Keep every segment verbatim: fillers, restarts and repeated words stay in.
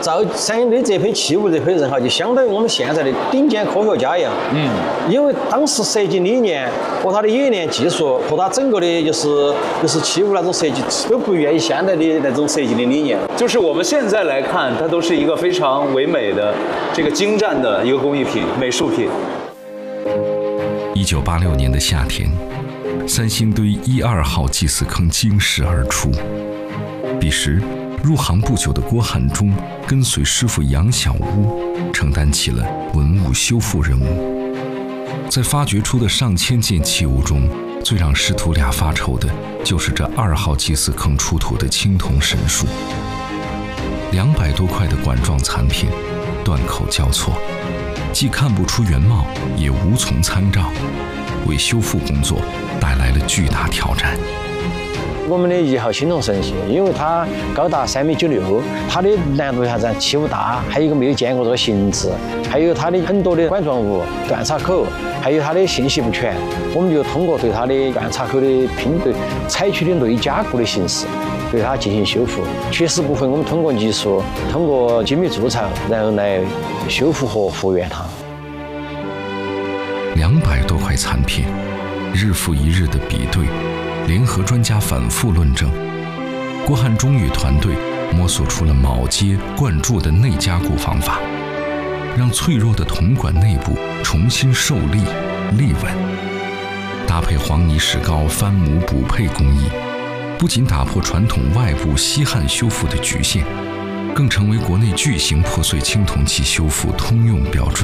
造产的这批器物这批人哈，就相当于我们现在的顶尖科学家一样。嗯，因为当时设计理念和他的冶炼技术和他整个的就是就是器物那种设计都不亚于现在的那种设计的理念。 就是我们现在来看，它都是一个非常唯美的、这个精湛的一个工艺品、美术品。 一九八六年的夏天，三星堆一二号祭祀坑惊世而出。彼时，入行不久的郭汉中跟随师傅杨小屋，承担起了文物修复任务。在发掘出的上千件器物中，最让师徒俩发愁的就是这二号祭祀坑出土的青铜神树。两百多块的管状残片，断口交错，既看不出原貌，也无从参照，为修复工作带来了巨大挑战。 我们的一号青铜神器，因为它高达三米九六，它的难度啥子？器物大，还有一个没有见过这个形制，还有它的很多的管状物、断插口，还有它的信息不全。我们就通过对它的断插口的拼对，采取的内加固的形式，对它进行修复。缺失部分，我们通过泥塑、通过精密铸造，然后来修复和复原它。 两百多块残片，日复一日的比对。联合专家反复论证，郭汉中与团队摸索出了铆接灌注的内加固方法，让脆弱的铜管内部重新受力立稳。搭配黄泥石膏翻模补配工艺，不仅打破传统外部吸焊修复的局限，更成为国内巨型破碎青铜器修复通用标准。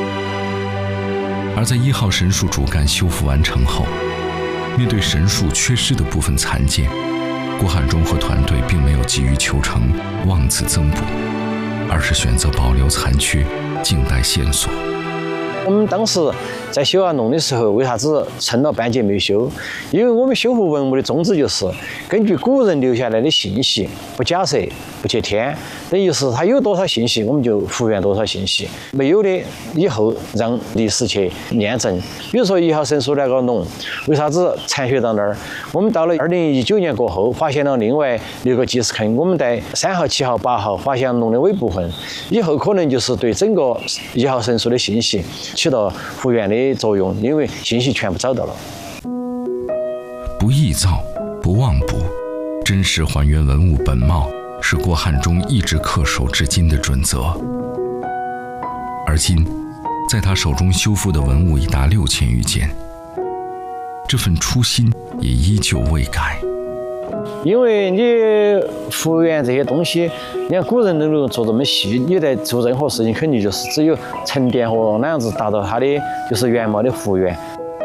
而在一号神树主干修复完成后，面对神树缺失的部分残件，郭汉中和团队并没有急于求成、妄自增补，而是选择保留残缺，静待线索。 我们当时在修啊弄的时候，为啥子撑了半截没修？因为我们修复文物的宗旨就是根据古人留下来的信息，不假设，不去添，等于是他有多少信息，我们就复原多少信息。没有的，以后让历史去验证。比如说一号神树那个龙，为啥子残缺到那儿？我们到了二零一九年过后，发现了另外六个祭祀坑，我们在三号、七号、八号发现龙的尾部分，以后可能就是对整个一号神树的信息起到复原的作用，因为信息全部找到了。 不臆造，不妄补，真实还原文物本貌，是郭汉中一直恪守至今的准则。而今，在他手中修复的文物已达六千余件，这份初心也依旧未改。 因为你复原这些东西，你看古人能够做这么细，你在做任何事情肯定就是只有沉淀和那样子达到它的就是原貌的复原。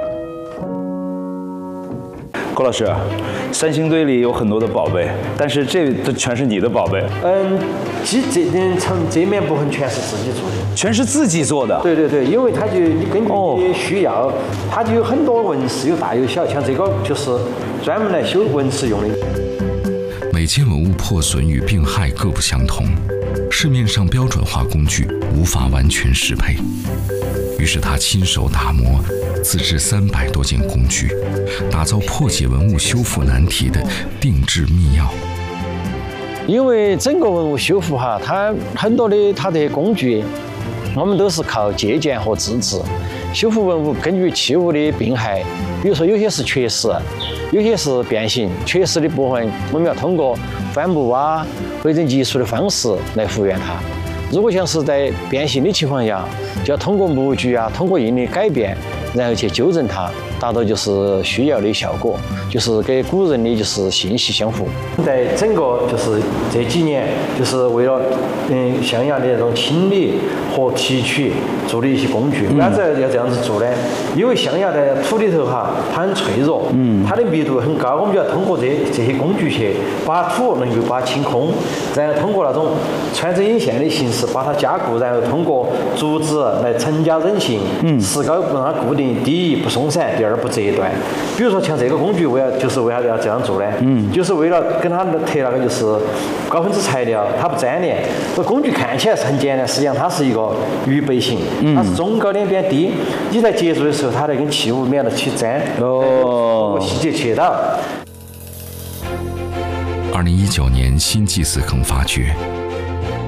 郭老师，三星堆里有很多的宝贝，但是这这全是你的宝贝。 嗯，基这嗯从这面部分全是自己做的， 全是自己做的。 对对对，因为它就你根据你需要，哦、它就有很多纹饰，有大有小，像这个就是专门来修纹饰用的。 每件文物破损与病害各不相同，市面上标准化工具无法完全适配，于是他亲手打磨，自制三百多件工具，打造破解文物修复难题的定制秘药。 因为整个文物修复哈，它很多的它这些工具，我们都是靠借鉴和自制。修复文物根据器物的病害，比如说有些是缺失，有些是变形。缺失的部分，我们要通过翻模啊、回整技术的方式来复原它。如果像是在变形的情况下，就要通过模具啊、通过印的改变，然后去纠正它，达到就是需要的效果，就是跟古人的就是信息相符。在整个就是这几年，就是为了嗯象牙的那种清理和提取做的一些工具。为啥子要这样子做呢？因为象牙在土里头哈，它很脆弱，嗯，它的密度很高，我们就要通过这这些工具去把土能够把它清空，然后通过那种穿针引线的形式把它加固，然后通过竹子来增加韧性，嗯，石膏让它固定，第一不松散，第二不折断。比如说像这个工具，为了就是为啥子要这样做呢？嗯，就是为了跟它特那个就是高分子材料，它不粘连。这工具看起来是很简单，实际上它是一个鱼背形，它是中高点边低。你在接触的时候，它来跟器物免得去粘，哦，细节切到。 二零一九年新祭祀坑发掘，